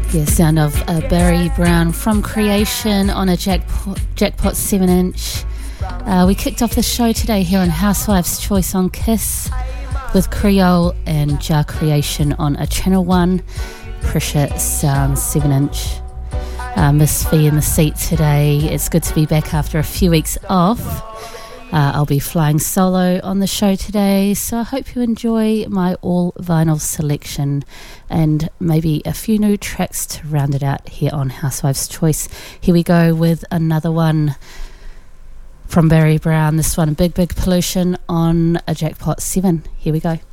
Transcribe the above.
Yeah, sound of Barry Brown from Creation on a Jackpot 7-inch. We kicked off the show today here on Housewives' Choice on Kiss with Creole and Jar Creation on a Channel 1 Pressure Sound 7-inch. Miss V in the seat today. It's good to be back after a few weeks off. I'll be flying solo on the show today, so I hope you enjoy my all vinyl selection and maybe a few new tracks to round it out here on Housewives' Choice. Here we go with another one from Barry Brown. This one, Big Big Pollution on a Jackpot 7. Here we go.